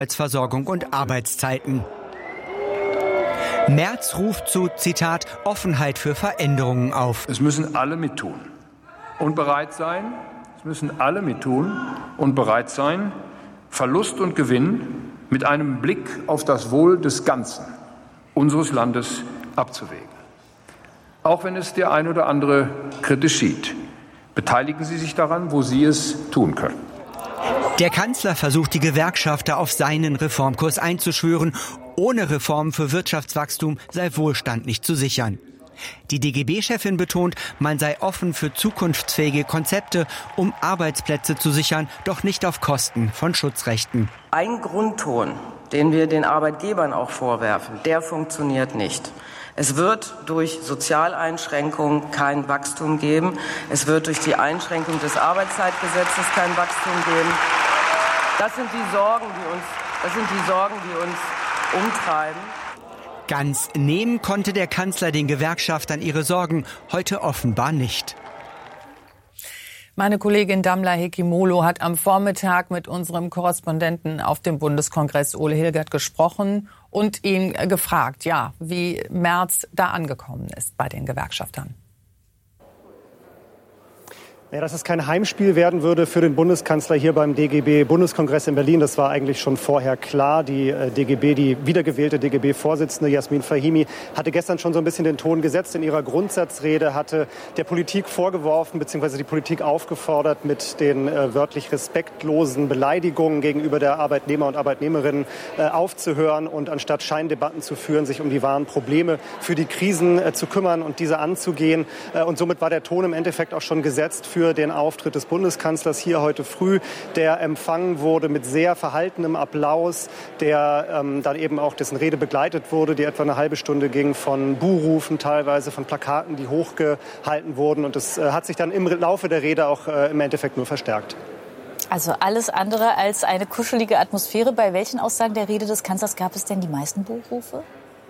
Versorgung und Arbeitszeiten. Merz ruft zu, Zitat, Offenheit für Veränderungen auf. Es müssen alle mittun und bereit sein. Es müssen alle mittun und bereit sein, Verlust und Gewinn mit einem Blick auf das Wohl des Ganzen unseres Landes abzuwägen. Auch wenn es der ein oder andere kritisch sieht, beteiligen Sie sich daran, wo Sie es tun können. Der Kanzler versucht, die Gewerkschafter auf seinen Reformkurs einzuschwören. Ohne Reformen für Wirtschaftswachstum sei Wohlstand nicht zu sichern. Die DGB-Chefin betont, man sei offen für zukunftsfähige Konzepte, um Arbeitsplätze zu sichern, doch nicht auf Kosten von Schutzrechten. Ein Grundton, den wir den Arbeitgebern auch vorwerfen, der funktioniert nicht. Es wird durch Sozialeinschränkungen kein Wachstum geben. Es wird durch die Einschränkung des Arbeitszeitgesetzes kein Wachstum geben. Das sind die Sorgen, die uns umtreiben. Ganz nehmen konnte der Kanzler den Gewerkschaftern ihre Sorgen heute offenbar nicht. Meine Kollegin Damla Hekimolo hat am Vormittag mit unserem Korrespondenten auf dem Bundeskongress Ole Hilgert gesprochen und ihn gefragt, ja, wie Merz da angekommen ist bei den Gewerkschaftern. Ja, dass es kein Heimspiel werden würde für den Bundeskanzler hier beim DGB-Bundeskongress in Berlin, das war eigentlich schon vorher klar. Die wiedergewählte DGB-Vorsitzende Jasmin Fahimi hatte gestern schon so ein bisschen den Ton gesetzt. In ihrer Grundsatzrede hatte der Politik vorgeworfen bzw. die Politik aufgefordert, mit den wörtlich respektlosen Beleidigungen gegenüber der Arbeitnehmer und Arbeitnehmerinnen aufzuhören und anstatt Scheindebatten zu führen, sich um die wahren Probleme für die Krisen zu kümmern und diese anzugehen. Und somit war der Ton im Endeffekt auch schon gesetzt für den Auftritt des Bundeskanzlers hier heute früh, der empfangen wurde mit sehr verhaltenem Applaus, der dann eben auch dessen Rede begleitet wurde, die etwa eine halbe Stunde ging, von Buhrufen, teilweise von Plakaten, die hochgehalten wurden. Und das hat sich dann im Laufe der Rede auch im Endeffekt nur verstärkt. Also alles andere als eine kuschelige Atmosphäre. Bei welchen Aussagen der Rede des Kanzlers gab es denn die meisten Buhrufe?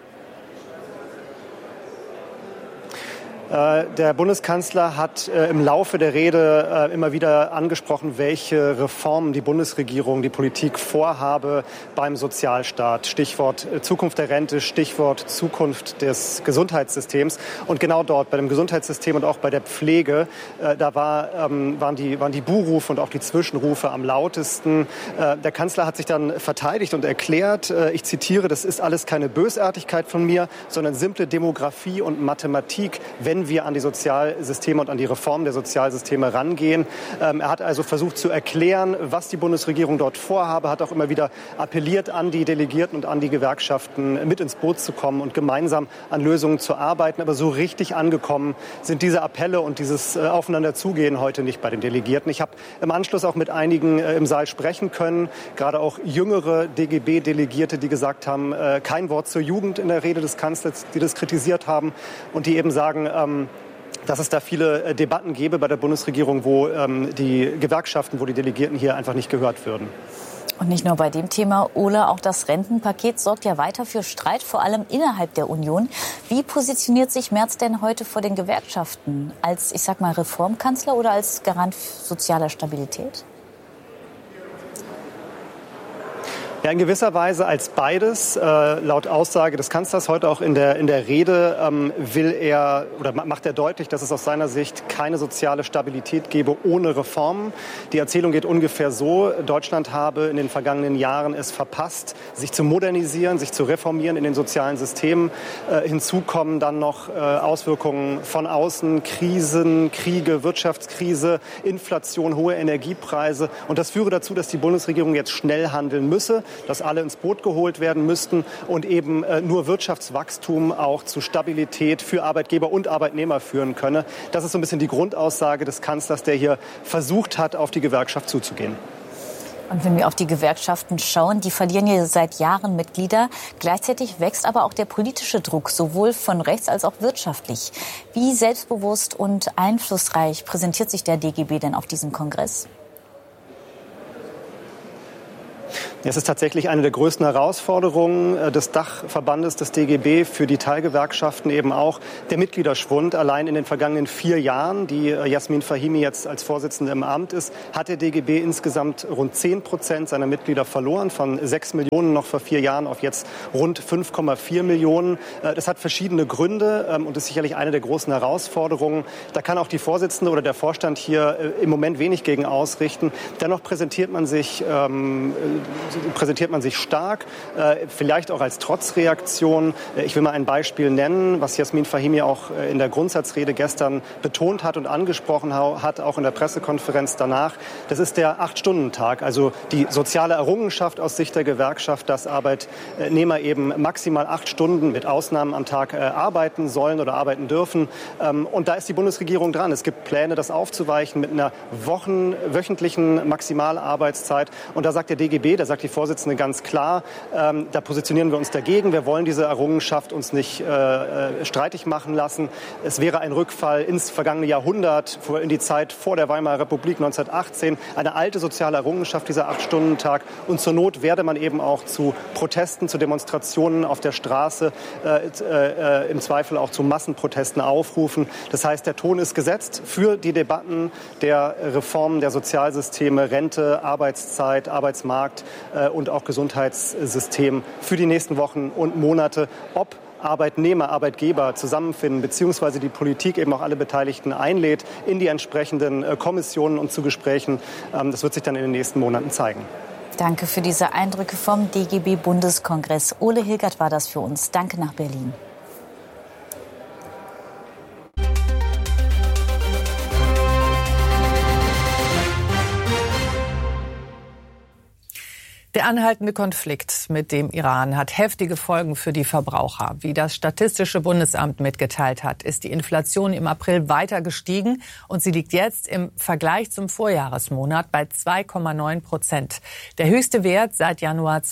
Der Bundeskanzler hat im Laufe der Rede immer wieder angesprochen, welche Reformen die Bundesregierung, die Politik vorhabe beim Sozialstaat. Stichwort Zukunft der Rente, Stichwort Zukunft des Gesundheitssystems. Und genau dort, bei dem Gesundheitssystem und auch bei der Pflege, da waren die Buhrufe und auch die Zwischenrufe am lautesten. Der Kanzler hat sich dann verteidigt und erklärt, ich zitiere, das ist alles keine Bösartigkeit von mir, sondern simple Demografie und Mathematik, wenn wir an die Sozialsysteme und an die Reform der Sozialsysteme rangehen. Er hat also versucht zu erklären, was die Bundesregierung dort vorhabe, hat auch immer wieder appelliert an die Delegierten und an die Gewerkschaften, mit ins Boot zu kommen und gemeinsam an Lösungen zu arbeiten. Aber so richtig angekommen sind diese Appelle und dieses Aufeinanderzugehen heute nicht bei den Delegierten. Ich habe im Anschluss auch mit einigen im Saal sprechen können, gerade auch jüngere DGB-Delegierte, die gesagt haben, kein Wort zur Jugend in der Rede des Kanzlers, die das kritisiert haben und die eben sagen, dass es da viele Debatten gäbe bei der Bundesregierung, wo die Gewerkschaften, wo die Delegierten hier einfach nicht gehört würden. Und nicht nur bei dem Thema, Ole, auch das Rentenpaket sorgt ja weiter für Streit, vor allem innerhalb der Union. Wie positioniert sich Merz denn heute vor den Gewerkschaften? Als, ich sag mal, Reformkanzler oder als Garant sozialer Stabilität? Ja, in gewisser Weise als beides. Laut Aussage des Kanzlers heute auch in der Rede will er oder macht er deutlich, dass es aus seiner Sicht keine soziale Stabilität gebe ohne Reformen. Die Erzählung geht ungefähr so: Deutschland habe in den vergangenen Jahren es verpasst, sich zu modernisieren, sich zu reformieren in den sozialen Systemen. Hinzu kommen dann noch Auswirkungen von außen, Krisen, Kriege, Wirtschaftskrise, Inflation, hohe Energiepreise. Und das führe dazu, dass die Bundesregierung jetzt schnell handeln müsse, dass alle ins Boot geholt werden müssten und eben nur Wirtschaftswachstum auch zu Stabilität für Arbeitgeber und Arbeitnehmer führen könne. Das ist so ein bisschen die Grundaussage des Kanzlers, der hier versucht hat, auf die Gewerkschaft zuzugehen. Und wenn wir auf die Gewerkschaften schauen, die verlieren ja seit Jahren Mitglieder. Gleichzeitig wächst aber auch der politische Druck, sowohl von rechts als auch wirtschaftlich. Wie selbstbewusst und einflussreich präsentiert sich der DGB denn auf diesem Kongress? Es ist tatsächlich eine der größten Herausforderungen des Dachverbandes des DGB für die Teilgewerkschaften eben auch der Mitgliederschwund. Allein in den vergangenen 4 Jahren, die Jasmin Fahimi jetzt als Vorsitzende im Amt ist, hat der DGB insgesamt rund 10% seiner Mitglieder verloren, von 6 Millionen noch vor 4 Jahren auf jetzt rund 5,4 Millionen. Das hat verschiedene Gründe und ist sicherlich eine der großen Herausforderungen. Da kann auch die Vorsitzende oder der Vorstand hier im Moment wenig gegen ausrichten. Dennoch präsentiert man sich stark, vielleicht auch als Trotzreaktion. Ich will mal ein Beispiel nennen, was Jasmin Fahimi auch in der Grundsatzrede gestern betont hat und angesprochen hat, auch in der Pressekonferenz danach. Das ist der 8-Stunden-Tag, also die soziale Errungenschaft aus Sicht der Gewerkschaft, dass Arbeitnehmer eben maximal 8 Stunden mit Ausnahmen am Tag arbeiten sollen oder arbeiten dürfen. Und da ist die Bundesregierung dran. Es gibt Pläne, das aufzuweichen mit einer wöchentlichen Maximalarbeitszeit. Und da sagt der DGB, da sagt die Vorsitzende ganz klar, da positionieren wir uns dagegen. Wir wollen diese Errungenschaft uns nicht streitig machen lassen. Es wäre ein Rückfall ins vergangene Jahrhundert, in die Zeit vor der Weimarer Republik 1918. Eine alte soziale Errungenschaft, dieser 8-Stunden-Tag. Und zur Not werde man eben auch zu Protesten, zu Demonstrationen auf der Straße, im Zweifel auch zu Massenprotesten aufrufen. Das heißt, der Ton ist gesetzt für die Debatten der Reformen der Sozialsysteme, Rente, Arbeitszeit, Arbeitsmarkt und auch Gesundheitssystem für die nächsten Wochen und Monate. Ob Arbeitnehmer, Arbeitgeber zusammenfinden, beziehungsweise die Politik eben auch alle Beteiligten einlädt in die entsprechenden Kommissionen und zu Gesprächen. Das wird sich dann in den nächsten Monaten zeigen. Danke für diese Eindrücke vom DGB-Bundeskongress. Ole Hilgert war das für uns. Danke nach Berlin. Der anhaltende Konflikt mit dem Iran hat heftige Folgen für die Verbraucher. Wie das Statistische Bundesamt mitgeteilt hat, ist die Inflation im April weiter gestiegen und sie liegt jetzt im Vergleich zum Vorjahresmonat bei 2,9%. Der höchste Wert seit Januar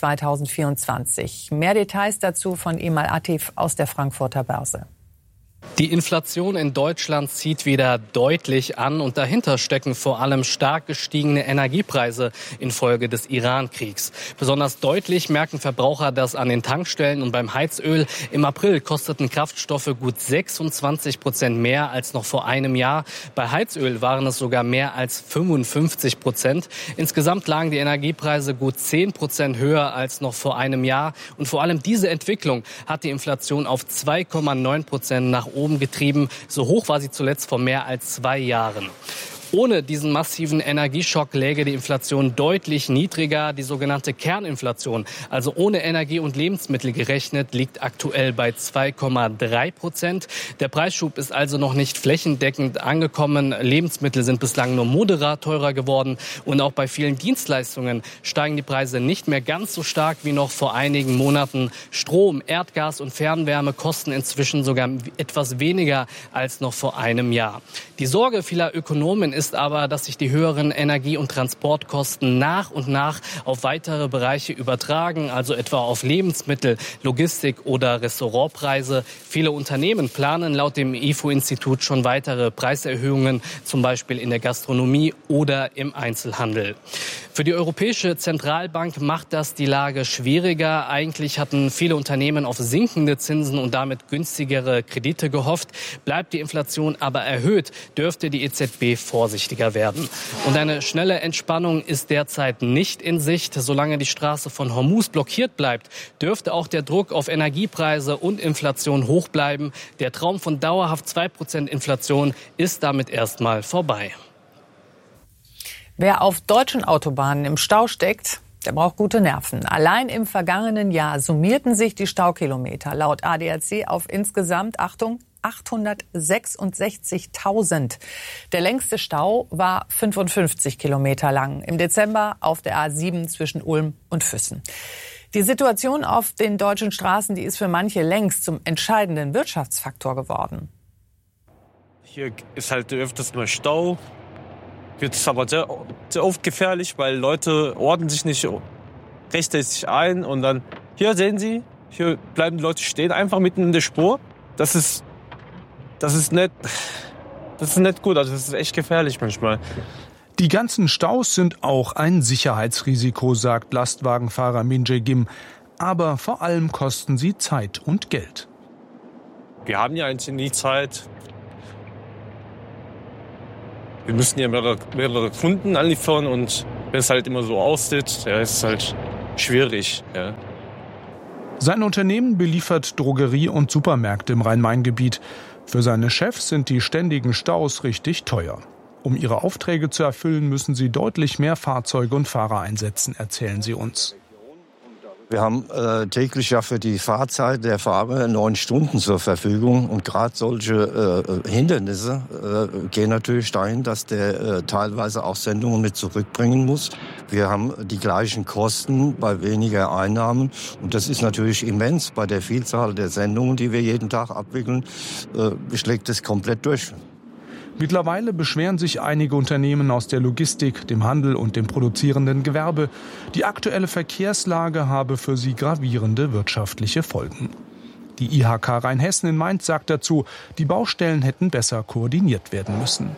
2024. Mehr Details dazu von Emal Atif aus der Frankfurter Börse. Die Inflation in Deutschland zieht wieder deutlich an und dahinter stecken vor allem stark gestiegene Energiepreise infolge des Iran-Kriegs. Besonders deutlich merken Verbraucher das an den Tankstellen und beim Heizöl. Im April kosteten Kraftstoffe gut 26% mehr als noch vor einem Jahr. Bei Heizöl waren es sogar mehr als 55%. Insgesamt lagen die Energiepreise gut 10% höher als noch vor einem Jahr. Und vor allem diese Entwicklung hat die Inflation auf 2,9% nach oben getrieben. So hoch war sie zuletzt vor mehr als 2 Jahren. Ohne diesen massiven Energieschock läge die Inflation deutlich niedriger. Die sogenannte Kerninflation, also ohne Energie und Lebensmittel gerechnet, liegt aktuell bei 2,3%. Der Preisschub ist also noch nicht flächendeckend angekommen. Lebensmittel sind bislang nur moderat teurer geworden. Und auch bei vielen Dienstleistungen steigen die Preise nicht mehr ganz so stark wie noch vor einigen Monaten. Strom, Erdgas und Fernwärme kosten inzwischen sogar etwas weniger als noch vor einem Jahr. Die Sorge vieler Ökonomen ist aber, dass sich die höheren Energie- und Transportkosten nach und nach auf weitere Bereiche übertragen, also etwa auf Lebensmittel, Logistik oder Restaurantpreise. Viele Unternehmen planen laut dem IFO-Institut schon weitere Preiserhöhungen, zum Beispiel in der Gastronomie oder im Einzelhandel. Für die Europäische Zentralbank macht das die Lage schwieriger. Eigentlich hatten viele Unternehmen auf sinkende Zinsen und damit günstigere Kredite gehofft. Bleibt die Inflation aber erhöht, dürfte die EZB vorsichtiger werden. Und eine schnelle Entspannung ist derzeit nicht in Sicht. Solange die Straße von Hormuz blockiert bleibt, dürfte auch der Druck auf Energiepreise und Inflation hoch bleiben. Der Traum von dauerhaft 2% Inflation ist damit erstmal vorbei. Wer auf deutschen Autobahnen im Stau steckt, der braucht gute Nerven. Allein im vergangenen Jahr summierten sich die Staukilometer laut ADAC auf insgesamt, Achtung, 866.000. Der längste Stau war 55 Kilometer lang im Dezember auf der A7 zwischen Ulm und Füssen. Die Situation auf den deutschen Straßen, die ist für manche längst zum entscheidenden Wirtschaftsfaktor geworden. Hier ist halt öfters mal Stau. Wird es aber sehr oft gefährlich, weil Leute ordnen sich nicht rechtzeitig ein. Und dann, hier sehen Sie, hier bleiben die Leute stehen, einfach mitten in der Spur. Das ist nicht gut, also das ist echt gefährlich manchmal. Die ganzen Staus sind auch ein Sicherheitsrisiko, sagt Lastwagenfahrer Min Jae-kim. Aber vor allem kosten sie Zeit und Geld. Wir haben ja eigentlich nie Zeit. Wir müssen ja mehrere Kunden anliefern und wenn es halt immer so aussieht, ja, ist es halt schwierig. Ja. Sein Unternehmen beliefert Drogerie- und Supermärkte im Rhein-Main-Gebiet. Für seine Chefs sind die ständigen Staus richtig teuer. Um ihre Aufträge zu erfüllen, müssen sie deutlich mehr Fahrzeuge und Fahrer einsetzen, erzählen sie uns. Wir haben täglich ja für die Fahrzeit der Fahrer 9 Stunden zur Verfügung. Und gerade solche Hindernisse gehen natürlich dahin, dass der teilweise auch Sendungen mit zurückbringen muss. Wir haben die gleichen Kosten bei weniger Einnahmen. Und das ist natürlich immens. Bei der Vielzahl der Sendungen, die wir jeden Tag abwickeln, schlägt es komplett durch. Mittlerweile beschweren sich einige Unternehmen aus der Logistik, dem Handel und dem produzierenden Gewerbe. Die aktuelle Verkehrslage habe für sie gravierende wirtschaftliche Folgen. Die IHK Rheinhessen in Mainz sagt dazu, die Baustellen hätten besser koordiniert werden müssen.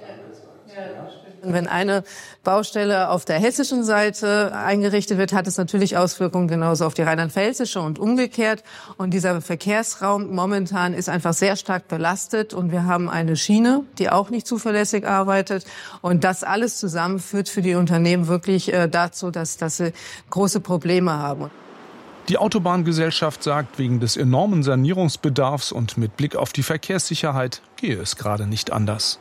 Wenn eine Baustelle auf der hessischen Seite eingerichtet wird, hat es natürlich Auswirkungen genauso auf die rheinland-pfälzische und umgekehrt. Und dieser Verkehrsraum momentan ist einfach sehr stark belastet. Und wir haben eine Schiene, die auch nicht zuverlässig arbeitet. Und das alles zusammen führt für die Unternehmen wirklich dazu, dass sie große Probleme haben. Die Autobahngesellschaft sagt, wegen des enormen Sanierungsbedarfs und mit Blick auf die Verkehrssicherheit gehe es gerade nicht anders.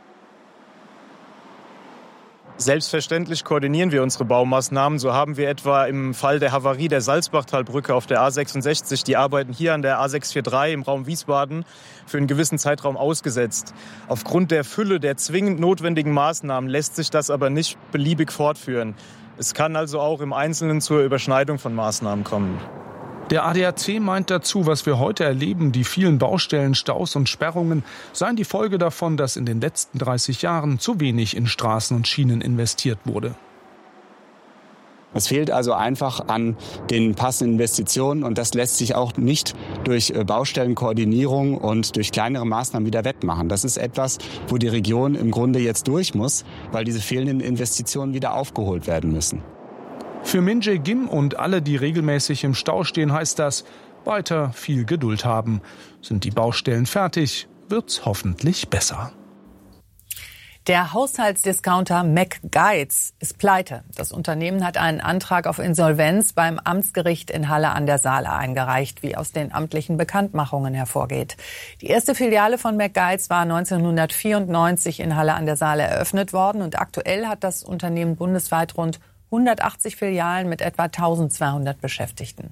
Selbstverständlich koordinieren wir unsere Baumaßnahmen. So haben wir etwa im Fall der Havarie der Salzbachtalbrücke auf der A66 die Arbeiten hier an der A643 im Raum Wiesbaden für einen gewissen Zeitraum ausgesetzt. Aufgrund der Fülle der zwingend notwendigen Maßnahmen lässt sich das aber nicht beliebig fortführen. Es kann also auch im Einzelnen zur Überschneidung von Maßnahmen kommen. Der ADAC meint dazu, was wir heute erleben, die vielen Baustellen, Staus und Sperrungen, seien die Folge davon, dass in den letzten 30 Jahren zu wenig in Straßen und Schienen investiert wurde. Es fehlt also einfach an den passenden Investitionen und das lässt sich auch nicht durch Baustellenkoordinierung und durch kleinere Maßnahmen wieder wettmachen. Das ist etwas, wo die Region im Grunde jetzt durch muss, weil diese fehlenden Investitionen wieder aufgeholt werden müssen. Für Min Jae-kim und alle, die regelmäßig im Stau stehen, heißt das, weiter viel Geduld haben. Sind die Baustellen fertig, wird's hoffentlich besser. Der Haushaltsdiscounter McGuides ist pleite. Das Unternehmen hat einen Antrag auf Insolvenz beim Amtsgericht in Halle an der Saale eingereicht, wie aus den amtlichen Bekanntmachungen hervorgeht. Die erste Filiale von McGuides war 1994 in Halle an der Saale eröffnet worden und aktuell hat das Unternehmen bundesweit rund 180 Filialen mit etwa 1200 Beschäftigten.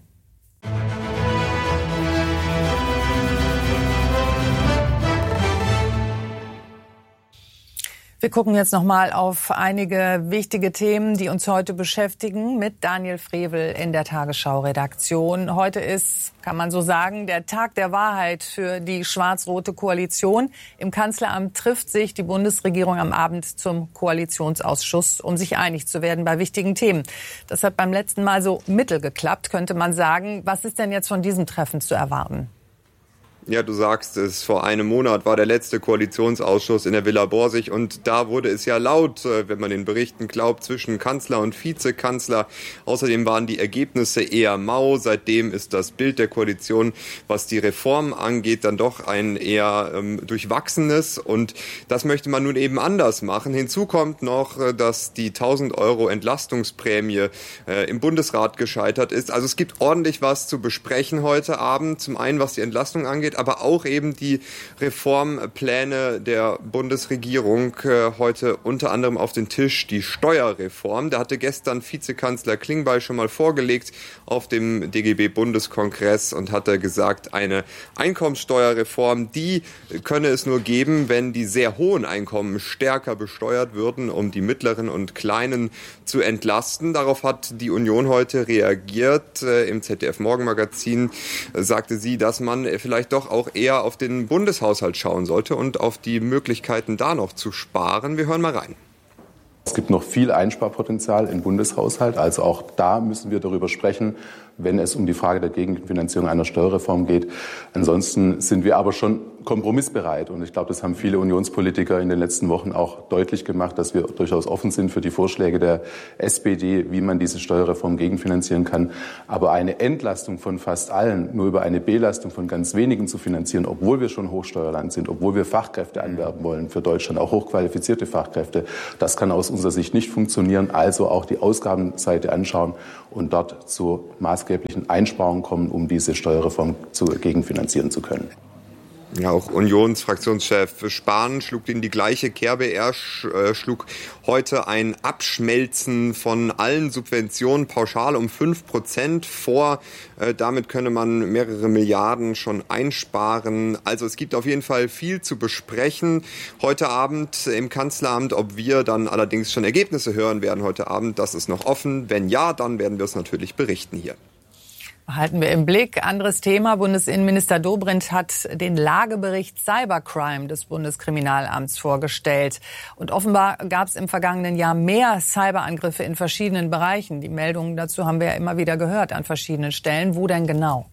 Wir gucken jetzt noch mal auf einige wichtige Themen, die uns heute beschäftigen, mit Daniel Frevel in der Tagesschau-Redaktion. Heute ist, kann man so sagen, der Tag der Wahrheit für die schwarz-rote Koalition. Im Kanzleramt trifft sich die Bundesregierung am Abend zum Koalitionsausschuss, um sich einig zu werden bei wichtigen Themen. Das hat beim letzten Mal so mittel geklappt, könnte man sagen. Was ist denn jetzt von diesem Treffen zu erwarten? Ja, du sagst es, vor einem Monat war der letzte Koalitionsausschuss in der Villa Borsig und da wurde es ja laut, wenn man den Berichten glaubt, zwischen Kanzler und Vizekanzler. Außerdem waren die Ergebnisse eher mau. Seitdem ist das Bild der Koalition, was die Reform angeht, dann doch ein eher durchwachsenes und das möchte man nun eben anders machen. Hinzu kommt noch, dass die 1.000 € Entlastungsprämie im Bundesrat gescheitert ist. Also es gibt ordentlich was zu besprechen heute Abend. Zum einen, was die Entlastung angeht, aber auch eben die Reformpläne der Bundesregierung heute unter anderem auf den Tisch. Die Steuerreform, da hatte gestern Vizekanzler Klingbeil schon mal vorgelegt auf dem DGB-Bundeskongress und hatte gesagt, eine Einkommenssteuerreform, die könne es nur geben, wenn die sehr hohen Einkommen stärker besteuert würden, um die mittleren und kleinen zu entlasten. Darauf hat die Union heute reagiert. Im ZDF-Morgenmagazin sagte sie, dass man vielleicht doch auch eher auf den Bundeshaushalt schauen sollte und auf die Möglichkeiten da noch zu sparen. Wir hören mal rein. Es gibt noch viel Einsparpotenzial im Bundeshaushalt. Also auch da müssen wir darüber sprechen, wenn es um die Frage der Gegenfinanzierung einer Steuerreform geht. Ansonsten sind wir aber schon kompromissbereit. Und ich glaube, das haben viele Unionspolitiker in den letzten Wochen auch deutlich gemacht, dass wir durchaus offen sind für die Vorschläge der SPD, wie man diese Steuerreform gegenfinanzieren kann. Aber eine Entlastung von fast allen nur über eine Belastung von ganz wenigen zu finanzieren, obwohl wir schon Hochsteuerland sind, obwohl wir Fachkräfte anwerben wollen für Deutschland, auch hochqualifizierte Fachkräfte, das kann aus unserer Sicht nicht funktionieren. Also auch die Ausgabenseite anschauen und dort zu maßgeblichen Einsparungen kommen, um diese Steuerreform gegenfinanzieren zu können. Ja, auch Unionsfraktionschef Spahn schlug in die gleiche Kerbe. Er schlug heute ein Abschmelzen von allen Subventionen pauschal um 5% vor. Damit könne man mehrere Milliarden schon einsparen. Also es gibt auf jeden Fall viel zu besprechen heute Abend im Kanzleramt. Ob wir dann allerdings schon Ergebnisse hören werden heute Abend, das ist noch offen. Wenn ja, dann werden wir es natürlich berichten hier. Halten wir im Blick. Anderes Thema. Bundesinnenminister Dobrindt hat den Lagebericht Cybercrime des Bundeskriminalamts vorgestellt. Und offenbar gab es im vergangenen Jahr mehr Cyberangriffe in verschiedenen Bereichen. Die Meldungen dazu haben wir ja immer wieder gehört an verschiedenen Stellen. Wo denn genau?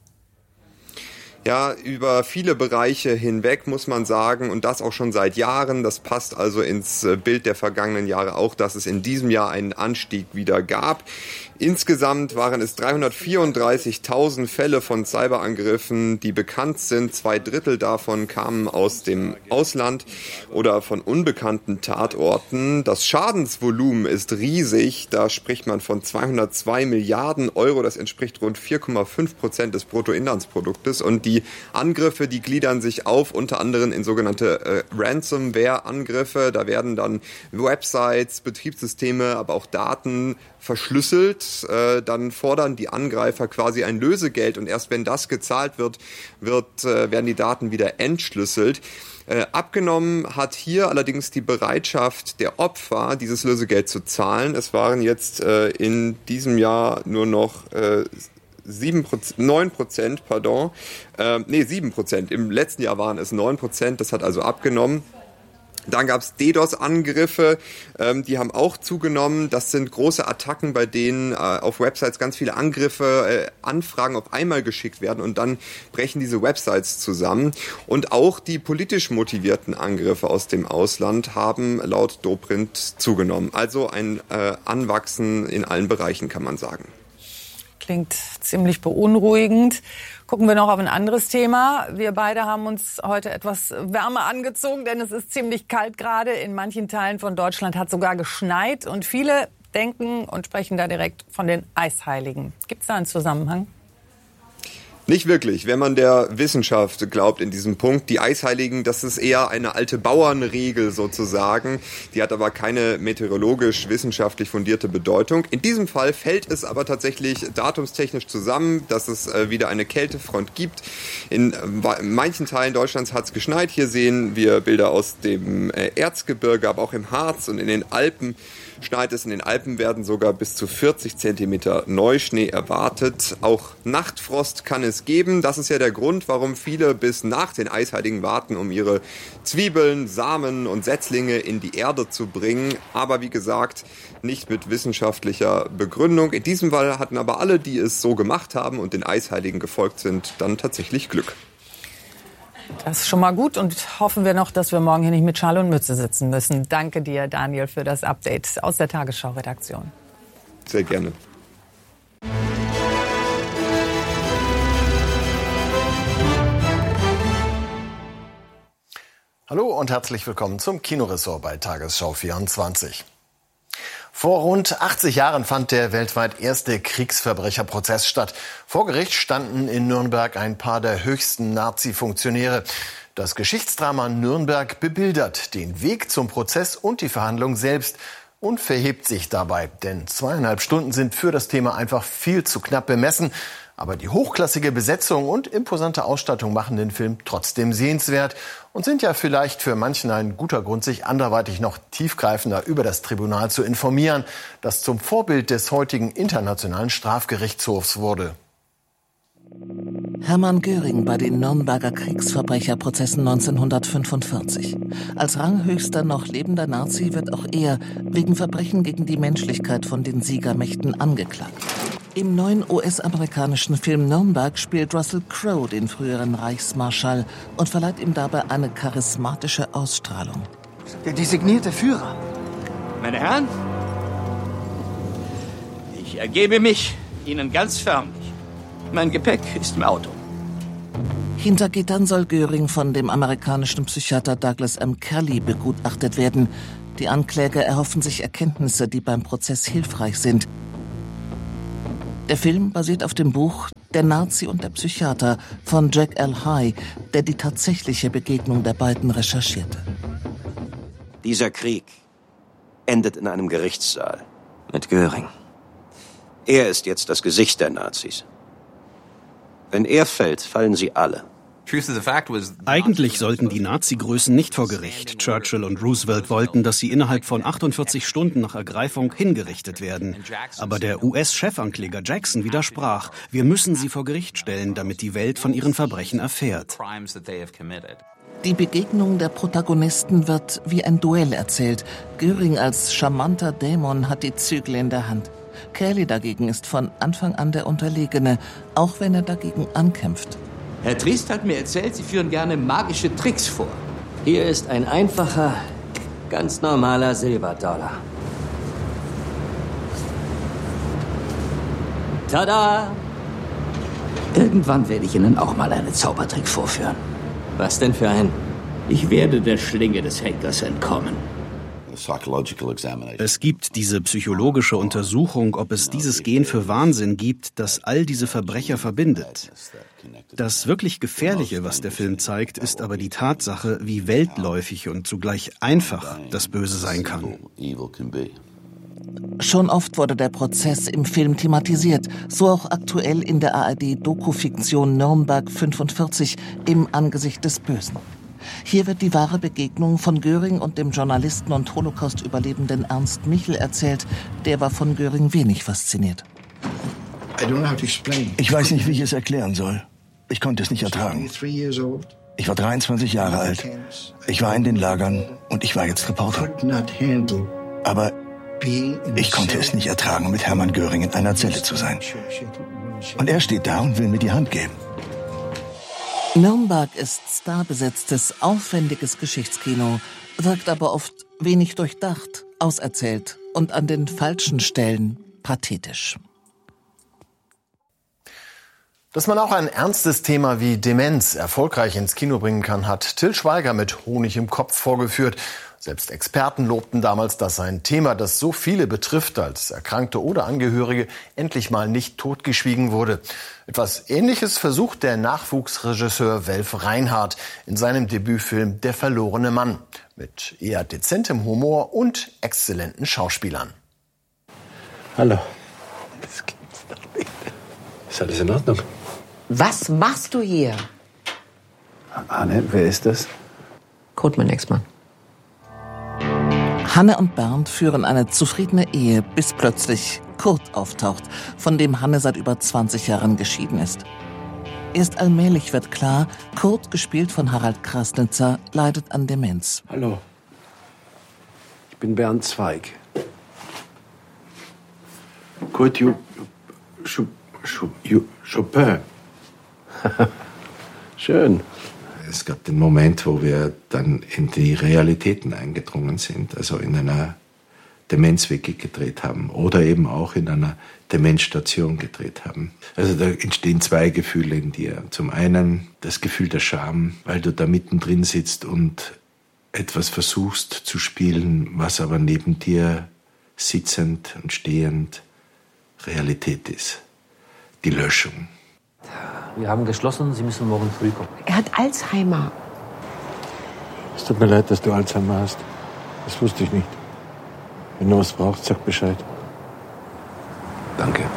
Ja, über viele Bereiche hinweg muss man sagen, und das auch schon seit Jahren. Das passt also ins Bild der vergangenen Jahre auch, dass es in diesem Jahr einen Anstieg wieder gab. Insgesamt waren es 334.000 Fälle von Cyberangriffen, die bekannt sind. 2/3 davon kamen aus dem Ausland oder von unbekannten Tatorten. Das Schadensvolumen ist riesig. Da spricht man von 202 Milliarden Euro. Das entspricht rund 4,5% des Bruttoinlandsproduktes. Und die Angriffe, die gliedern sich auf, unter anderem in sogenannte Ransomware-Angriffe. Da werden dann Websites, Betriebssysteme, aber auch Daten verschlüsselt. Dann fordern die Angreifer quasi ein Lösegeld und erst wenn das gezahlt wird, werden die Daten wieder entschlüsselt. Abgenommen hat hier allerdings die Bereitschaft der Opfer, dieses Lösegeld zu zahlen. Es waren jetzt in diesem Jahr nur noch 9%, pardon. 7%. Im letzten Jahr waren es 9%. Das hat also abgenommen. Dann gab es DDoS-Angriffe, die haben auch zugenommen. Das sind große Attacken, bei denen auf Websites ganz viele Angriffe, Anfragen auf einmal geschickt werden und dann brechen diese Websites zusammen. Und auch die politisch motivierten Angriffe aus dem Ausland haben laut Dobrindt zugenommen. Also ein Anwachsen in allen Bereichen, kann man sagen. Klingt ziemlich beunruhigend. Gucken wir noch auf ein anderes Thema. Wir beide haben uns heute etwas wärmer angezogen, denn es ist ziemlich kalt gerade. In manchen Teilen von Deutschland hat sogar geschneit. Und viele denken und sprechen da direkt von den Eisheiligen. Gibt es da einen Zusammenhang? Nicht wirklich, wenn man der Wissenschaft glaubt in diesem Punkt. Die Eisheiligen, das ist eher eine alte Bauernregel sozusagen. Die hat aber keine meteorologisch-wissenschaftlich fundierte Bedeutung. In diesem Fall fällt es aber tatsächlich datumstechnisch zusammen, dass es wieder eine Kältefront gibt. In manchen Teilen Deutschlands hat es geschneit. Hier sehen wir Bilder aus dem Erzgebirge, aber auch im Harz und in den Alpen schneit es. In den Alpen werden sogar bis zu 40 Zentimeter Neuschnee erwartet. Auch Nachtfrost kann es geben. Das ist ja der Grund, warum viele bis nach den Eisheiligen warten, um ihre Zwiebeln, Samen und Setzlinge in die Erde zu bringen. Aber wie gesagt, nicht mit wissenschaftlicher Begründung. In diesem Fall hatten aber alle, die es so gemacht haben und den Eisheiligen gefolgt sind, dann tatsächlich Glück. Das ist schon mal gut und hoffen wir noch, dass wir morgen hier nicht mit Schal und Mütze sitzen müssen. Danke dir, Daniel, für das Update aus der Tagesschau-Redaktion. Sehr gerne. Hallo und herzlich willkommen zum Kinoressort bei Tagesschau 24. Vor rund 80 Jahren fand der weltweit erste Kriegsverbrecherprozess statt. Vor Gericht standen in Nürnberg ein paar der höchsten Nazi-Funktionäre. Das Geschichtsdrama Nürnberg bebildert den Weg zum Prozess und die Verhandlung selbst und verhebt sich dabei. Denn 2,5 Stunden sind für das Thema einfach viel zu knapp bemessen. Aber die hochklassige Besetzung und imposante Ausstattung machen den Film trotzdem sehenswert und sind ja vielleicht für manchen ein guter Grund, sich anderweitig noch tiefgreifender über das Tribunal zu informieren, das zum Vorbild des heutigen Internationalen Strafgerichtshofs wurde. Hermann Göring bei den Nürnberger Kriegsverbrecherprozessen 1945. Als ranghöchster noch lebender Nazi wird auch er wegen Verbrechen gegen die Menschlichkeit von den Siegermächten angeklagt. Im neuen US-amerikanischen Film Nürnberg spielt Russell Crowe den früheren Reichsmarschall und verleiht ihm dabei eine charismatische Ausstrahlung. Der designierte Führer. Meine Herren, ich ergebe mich Ihnen ganz förmlich. Mein Gepäck ist im Auto. Hinter Gittern soll Göring von dem amerikanischen Psychiater Douglas M. Kelly begutachtet werden. Die Ankläger erhoffen sich Erkenntnisse, die beim Prozess hilfreich sind. Der Film basiert auf dem Buch Der Nazi und der Psychiater von Jack L. High, der die tatsächliche Begegnung der beiden recherchierte. Dieser Krieg endet in einem Gerichtssaal mit Göring. Er ist jetzt das Gesicht der Nazis. Wenn er fällt, fallen sie alle. Eigentlich sollten die Nazi-Größen nicht vor Gericht. Churchill und Roosevelt wollten, dass sie innerhalb von 48 Stunden nach Ergreifung hingerichtet werden. Aber der US-Chefankläger Jackson widersprach. Wir müssen sie vor Gericht stellen, damit die Welt von ihren Verbrechen erfährt. Die Begegnung der Protagonisten wird wie ein Duell erzählt. Göring als charmanter Dämon hat die Zügel in der Hand. Kelly dagegen ist von Anfang an der Unterlegene, auch wenn er dagegen ankämpft. Herr Triest hat mir erzählt, Sie führen gerne magische Tricks vor. Hier ist ein einfacher, ganz normaler Silberdollar. Tada! Irgendwann werde ich Ihnen auch mal einen Zaubertrick vorführen. Was denn für ein? Ich werde der Schlinge des Henkers entkommen. Es gibt diese psychologische Untersuchung, ob es dieses Gen für Wahnsinn gibt, das all diese Verbrecher verbindet. Das wirklich Gefährliche, was der Film zeigt, ist aber die Tatsache, wie weltläufig und zugleich einfach das Böse sein kann. Schon oft wurde der Prozess im Film thematisiert, so auch aktuell in der ARD-Dokufiktion Nürnberg 45 im Angesicht des Bösen. Hier wird die wahre Begegnung von Göring und dem Journalisten und Holocaust-Überlebenden Ernst Michel erzählt. Der war von Göring wenig fasziniert. Ich weiß nicht, wie ich es erklären soll. Ich konnte es nicht ertragen. Ich war 23 Jahre alt. Ich war in den Lagern und ich war jetzt Reporter. Aber ich konnte es nicht ertragen, mit Hermann Göring in einer Zelle zu sein. Und er steht da und will mir die Hand geben. Nürnberg ist starbesetztes, aufwendiges Geschichtskino, wirkt aber oft wenig durchdacht, auserzählt und an den falschen Stellen pathetisch. Dass man auch ein ernstes Thema wie Demenz erfolgreich ins Kino bringen kann, hat Till Schweiger mit Honig im Kopf vorgeführt. Selbst Experten lobten damals, dass ein Thema, das so viele betrifft, als Erkrankte oder Angehörige, endlich mal nicht totgeschwiegen wurde. Etwas Ähnliches versucht der Nachwuchsregisseur Welf Reinhardt in seinem Debütfilm Der verlorene Mann mit eher dezentem Humor und exzellenten Schauspielern. Hallo. Das gibt's doch nicht. Ist alles in Ordnung? Was machst du hier? Anne, wer ist das? Kurt, mein Ex-Mann. Hanne und Bernd führen eine zufriedene Ehe, bis plötzlich Kurt auftaucht, von dem Hanne seit über 20 Jahren geschieden ist. Erst allmählich wird klar, Kurt, gespielt von Harald Krasnitzer, leidet an Demenz. Hallo, ich bin Bernd Zweig. Kurt Chopin. Schön. Es gab den Moment, wo wir dann in die Realitäten eingedrungen sind, also in einer Demenzwiki gedreht haben oder eben auch in einer Demenzstation gedreht haben. Also da entstehen zwei Gefühle in dir. Zum einen das Gefühl der Scham, weil du da mittendrin sitzt und etwas versuchst zu spielen, was aber neben dir sitzend und stehend Realität ist. Die Löschung. Wir haben geschlossen, Sie müssen morgen früh kommen. Er hat Alzheimer. Es tut mir leid, dass du Alzheimer hast. Das wusste ich nicht. Wenn du was brauchst, sag Bescheid. Danke.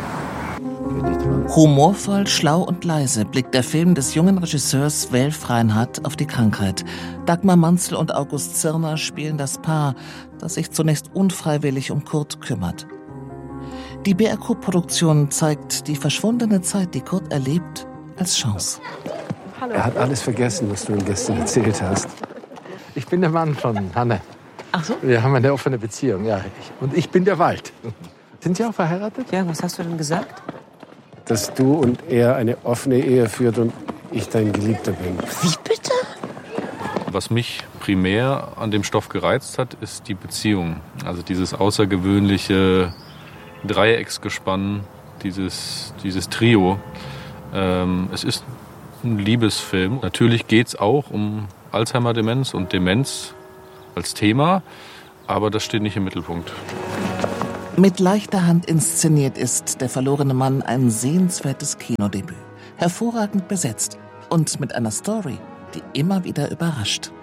Humorvoll, schlau und leise blickt der Film des jungen Regisseurs Welf Reinhardt auf die Krankheit. Dagmar Manzel und August Zirner spielen das Paar, das sich zunächst unfreiwillig um Kurt kümmert. Die BRQ-Produktion zeigt die verschwundene Zeit, die Kurt erlebt, als Chance. Er hat alles vergessen, was du ihm gestern erzählt hast. Ich bin der Mann von Hanne. Ach so? Wir haben eine offene Beziehung, ja. Und ich bin der Wald. Sind Sie auch verheiratet? Ja, was hast du denn gesagt? Dass du und er eine offene Ehe führt und ich dein Geliebter bin. Wie bitte? Was mich primär an dem Stoff gereizt hat, ist die Beziehung. Also dieses außergewöhnliche Dreiecksgespann, dieses Trio. Es ist ein Liebesfilm. Natürlich geht es auch um Alzheimer-Demenz und Demenz als Thema, aber das steht nicht im Mittelpunkt. Mit leichter Hand inszeniert ist Der verlorene Mann ein sehenswertes Kinodebüt. Hervorragend besetzt und mit einer Story, die immer wieder überrascht.